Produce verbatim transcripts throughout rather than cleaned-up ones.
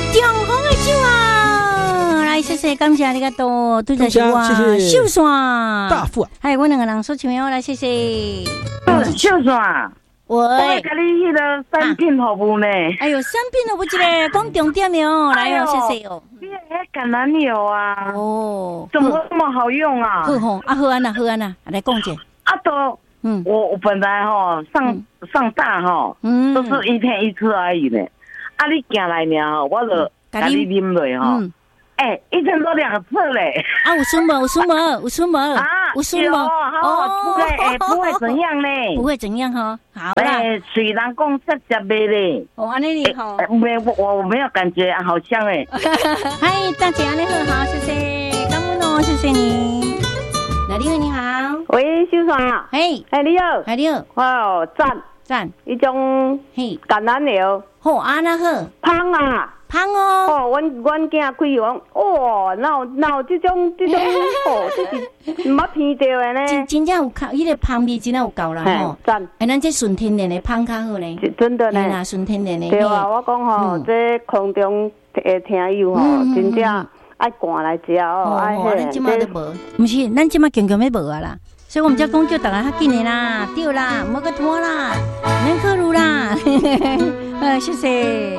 中风的酒啊！来，谢谢，感谢你个多，对着是我秀山大富啊！ 还有我两个人说请我来，谢谢。 秀山， 喂， 我给你迄个产品服务呢。 哎呦，产品服务这个讲重点的哦，来哦，谢谢哦。 你那橄榄油啊， 哦， 怎么那么好用啊？ 好吼，啊好安呐，好安呐，来讲者。 啊都，嗯，我我本来吼上上大吼，嗯，都是一天一次而已呢。啊，你行来呢，我就给你啉落吼。哎，一天都两次嘞！ 啊，有孙无？有孙无？有孙无？ 啊， 有孙无？ 哦，不会，哎，不会怎样呢？ 不会怎样哈？好啦。 哎，虽然讲涩涩的嘞。 哦，安尼你好。 没，我我没有感觉，好香哎。 嗨，大姐，你好，好，谢谢，感恩哦，谢谢你。来，你好，你好。 喂，秀爽啊。 嘿， 哎，你好。 哎，你好。 哦，赞赞， 一种嘿橄榄油。 好，安那好。 香啊。 香哦！ 哦，阮阮囝开讲，哇，哪有哪有这种这种哦，这是唔捌闻到的呢。 真真正有靠，迄个香味真正有够啦吼。 赞！ 哎，咱这纯天然的香较好呢。 真的呢。 啦，纯天然的。 对啊，我讲吼，这空中的听友吼，真正爱赶来食哦。 哦，咱即马都无，毋是，咱即马强强要无啊啦。所以我们才讲叫大家较紧的啦，对啦，莫个拖啦，免考虑啦。呃，谢谢。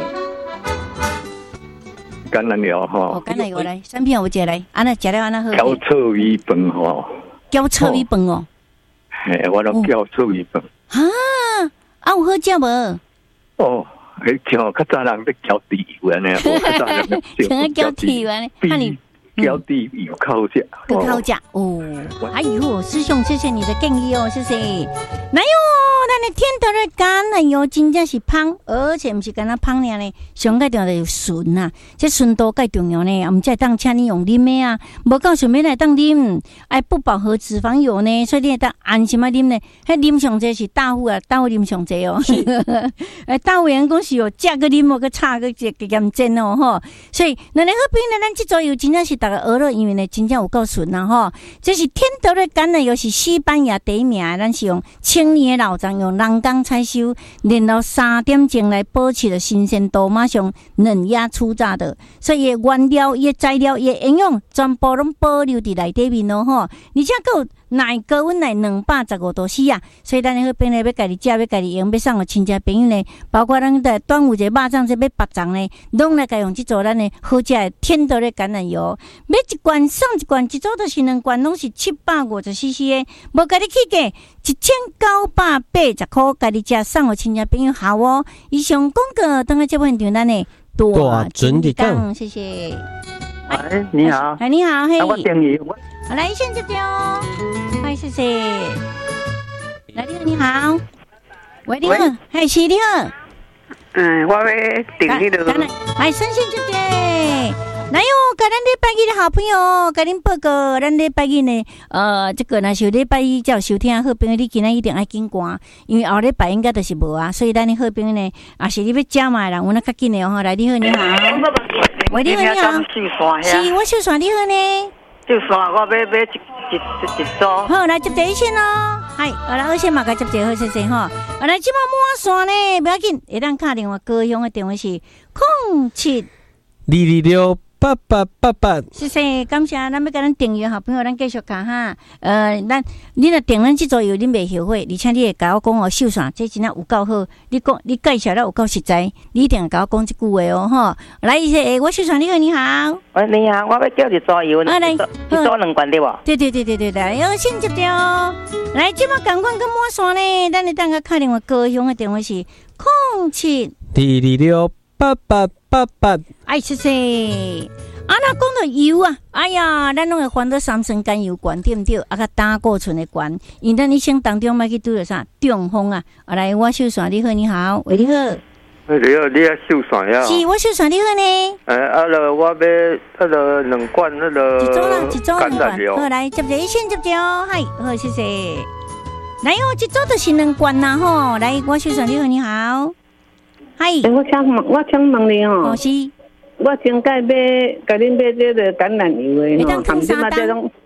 橄榄油哈， 哦，橄榄油来，产品有一个来，安那食了安那好。 叫臭米饭吼， 叫臭米饭哦。 嘿，我都叫臭米饭。 啊，啊有好食无？ 哦，迄像较早人要叫猪油安尼，我较早人要叫猪油安尼，那你叫猪油较好食， 更好食哦。哎呦，师兄，谢谢你的建议哦，谢谢。来哟，咱的天头的橄榄油真正是香，而且不是干那香尔呢，上个重要的纯呐，这纯度介重要呢，我们再当请你用啉的啊，无够想要来当啉，哎不饱和脂肪油呢，所以你当安心啊啉呢，迄啉上济是大户啊，大户啉上济哦，哎大户人讲是哦，价个啉无个差个个严重哦吼，所以那你好评呢，咱这组油真正是大家学了，因为呢真正有够纯呐吼，这是天头的橄榄油是西班牙第一名，咱是用千年的老张用人工采收，然后三点钟来保持的新鲜度，马上嫩芽初榨的，所以原料、伊材料、伊营养全部拢保留伫内底面咯吼，而且佫有耐高温来两百十五度 C 啊，所以咱迄边咧要家己食，要家己用，要送互亲戚朋友呢，包括咱的端午节肉粽节要八粽呢，拢来家用即做咱的好食的天道的橄榄油，买一罐送一罐，一组就是两罐，拢是七百五十 C C 的，无家己起价一千九百八十块，家己食送互亲戚朋友好哦。以上广告等下节目现场咱的大准的讲，谢谢。 哎，你好， 哎，你好，嘿， 我等你，我来先接哦，嗨，谢谢。来，你好，你好，喂，你好，嗨，是你好。 嗯，我要订迄个。 来，先先接接。来哟，甲咱礼拜一的好朋友，甲恁报告，咱礼拜一呢，呃，这个若是礼拜一才有收听，好朋友你今仔一定爱紧赶，因为后礼拜应该就是无啊，所以咱的好朋友呢，也是你要加嘛人，有那较紧的哦。来，你好，你好，喂，你好，你好，是我秀山，你好呢？ 秀山，我要买买一一一一组。 好，来接第一线哦，嗨，好来二线嘛，甲接第好谢谢哈。好来，即马满线呢，不要紧，会当打电话，高雄的电话是零七二二六。八八八八， 谢谢，感谢，咱要甲咱订阅好朋友，咱继续讲哈。呃，咱你若订咱这组油，你袂后悔，而且你会甲我讲哦，秀山，这真正有够好，你讲你介绍了有够实在，你一定会甲我讲这句话哦，吼。来，一些，我秀山，你好，你好。 喂，你好，我要叫一组油，啊来，一组两罐对无？ 对对对对对对，要先接掉哦。来，即马赶快跟满线呢，咱你等下打电话，高雄的电话是零七二二六八八八八。 哎，谢谢。啊，那讲到油啊，哎呀，咱拢会烦到三酸甘油管对不对？啊，甲胆固醇的管，因咱一生当中要去拄着啥中风啊。啊，来，我秀山，你好，你好，喂，你好。 你好，你啊秀山呀？ 是，我秀山，你好呢。 哎，啊了，我要啊了两罐那个一组啦，一组两罐。 好， 来，接一先接接哦，嗨，好，谢谢。来哦，一组就是两罐啦吼。来，我秀山，你好，你好。嗨。 我想问，我想问你哦。 哦，是。 我先介买，甲恁买这个橄榄油的吼，含即嘛这种，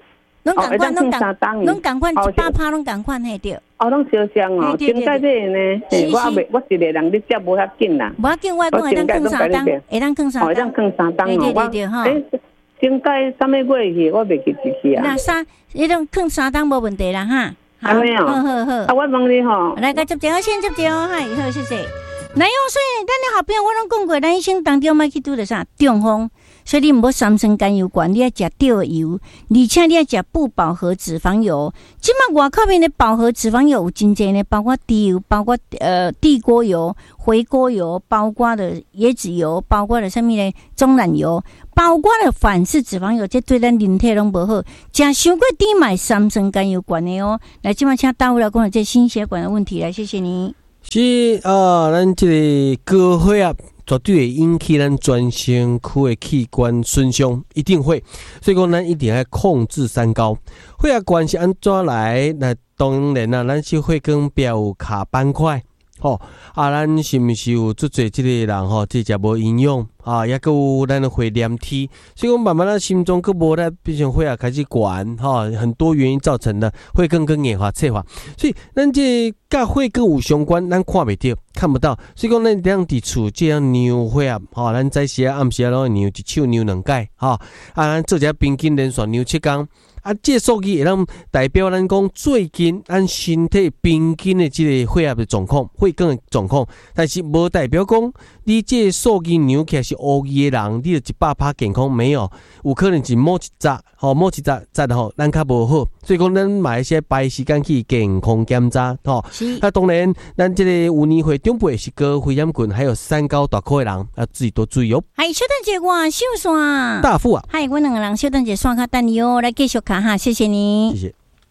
拢赶快，拢赶，拢赶快，一百趴拢赶快嘿对。 哦，拢烧香哦，真介这呢，我未，我一个人你接无遐紧啦。 无要紧，我讲会当放三档，会当放三档， 会当放三档哦。 对对对哈。 真介什么月去，我袂记记起啊。 那三，迄种放三档无问题啦哈。 安尼哦， 好好好。 啊，我问你吼， 来个接电话先接电话，嗨，好谢谢。男友，所以咱的好朋友我拢讲过，咱一生当中莫去拄着啥中风。所以你唔好三酸甘油罐，你要食对油，而且你要食不饱和脂肪油。即马外口面的饱和脂肪油有真济呢，包括低油，包括呃地锅油、回锅油，包括的椰子油，包括的什么呢？棕榈油，包括的反式脂肪油，这对咱人体拢无好。食伤过低买三酸甘油罐的哦。来，即马请大夫来讲这心血管的问题来，谢谢你。 是啊，咱这个高血压绝对会引起咱全身躯的器官损伤，一定会。所以讲，咱一定要控制三高。血压管是安怎来？那当然啦，咱是血管壁有卡斑块，吼啊，咱是毋是有足侪即个人吼，即食无营养啊，也佮有咱的血粘体，所以讲慢慢咱心中佮无咧，变成血压开始悬，吼，很多原因造成的血管跟硬化、脆化，所以咱这甲血管有相关，咱看袂到、看不到，所以讲咱一定要伫厝这样量血压，吼，咱早时啊、暗时啊拢会量一手量两摆，吼，啊，咱做一下平均连续量七工。啊，这个数据会当代表咱讲最近咱身体平均的这个血压的状况、血管的状况，但是无代表讲你这个数据量起来是乌鸡的人，你就一百趴健康没有，有可能是某一扎，吼某一扎扎吼咱较无好，所以讲咱买一些排时间去健康检查，吼。那当然，咱这个有年岁长辈是高血压群，还有三高大块的人，要自己多注意哦。 嗨，小等姐我秀刷大富啊， 嗨，我两个人小等姐刷卡等你哦，来继续看。哈，谢谢你， 谢谢。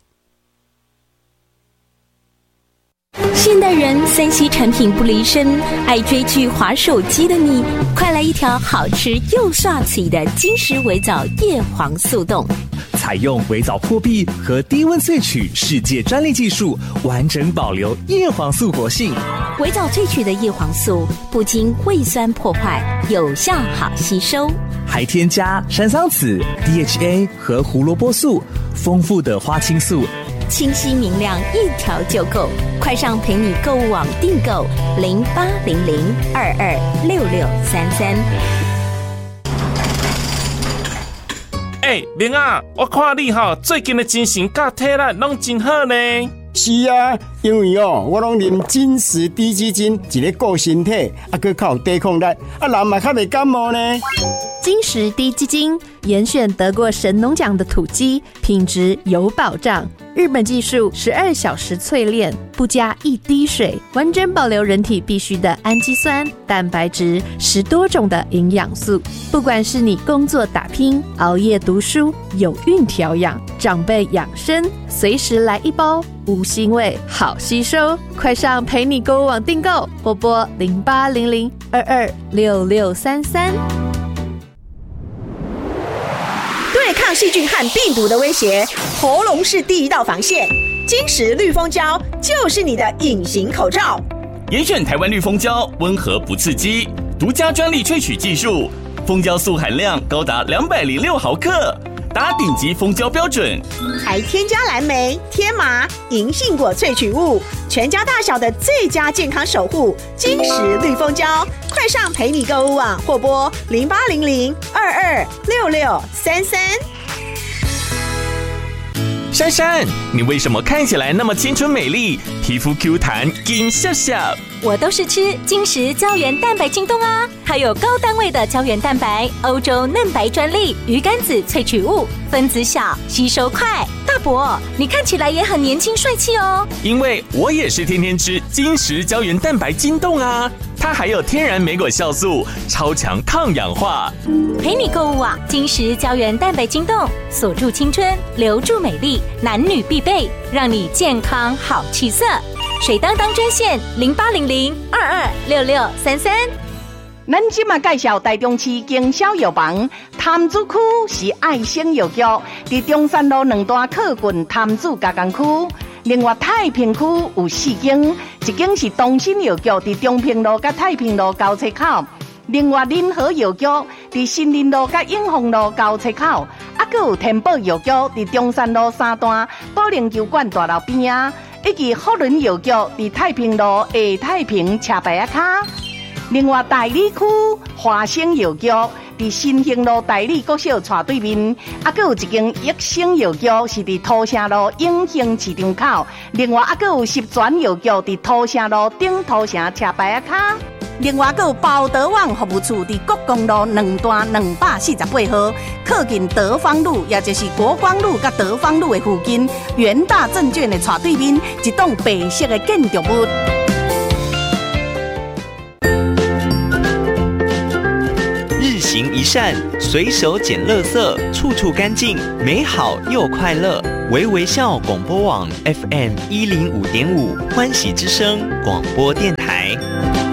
现代人三 C 产品不离身，爱追剧、滑手机的你，快来一条好吃又帅气的金石微藻叶黄素冻。 采用微藻破壁和低温萃取世界专利技术，完整保留叶黄素活性。 微藻萃取的叶黄素不经胃酸破坏，有效好吸收， 还添加山桑子、D H A 和胡萝卜素，丰富的花青素， 清晰明亮，一条就够。快上陪你购物网订购零八零零二二六六三三。 哎、欸，玲啊，我看你哈最近的精神甲体力拢真好呢。 是啊，因为哦，我拢啉金石低基金，一个顾身体，啊，佮较有抵抗力，啊，人嘛较袂感冒呢。 金石低基金严选得过神农奖的土鸡，品质有保障。日本技术十二小时淬炼，不加一滴水，完整保留人体必需的氨基酸、蛋白质，十多种的营养素。不管是你工作打拼、熬夜读书、有孕调养、长辈养生，随时来一包，无腥味，好吸收。快上陪你购物网订购，拨拨零八零零二二六六三三。 对抗细菌和病毒的威胁，喉咙是第一道防线。金石绿蜂胶就是你的隐形口罩。 严选台湾绿蜂胶，温和不刺激，独家专利萃取技术，蜂胶素含量高达两百零六毫克，达顶级蜂胶标准。 还添加蓝莓、天麻、银杏果萃取物，全家大小的最佳健康守护。金石绿蜂胶，快上陪你购物网或拨零八零零二二六六三三。 珊珊，你为什么看起来那么青春美丽，皮肤 Q 弹，金笑笑？ 我都是吃金石胶原蛋白晶冻啊，还有高单位的胶原蛋白，欧洲嫩白专利，鱼肝子萃取物，分子小，吸收快。大伯，你看起来也很年轻帅气哦。 因为我也是天天吃金石胶原蛋白晶冻啊，它还有天然莓果酵素，超强抗氧化。 陪你购物网，金石胶原蛋白晶冻，锁住青春，留住美丽，男女必备，让你健康好气色。水当当专线零八零零二二六六三三。 咱今嘛介绍台中市经销药房，潭子区是爱生药局，伫中山路两段靠近潭子加工区。另外太平区有四间，一间是东新药局，伫中平路甲太平路交叉口。另外仁和药局伫新林路甲永丰路交叉口，啊， 阁有天宝药局伫中山路三段保龄球馆大楼边啊，以及福伦药局伫太平路下太平车牌啊卡。另外大理区华生药局伫新兴路大理国小斜对面，啊，阁有一间益生药局是伫土城路永兴市场口。另外啊，阁有十全药局伫土城路顶土城车牌啊卡。另外，还有包德网服务处伫国公路两段两百四十八号，靠近德芳路，也就是国光路甲德芳路的附近，元大证券的斜对面，一栋白色的建筑物。 日行一善，随手捡垃圾，处处干净，美好又快乐。微微笑广播网 F M 一零五点五，欢喜之声广播电台。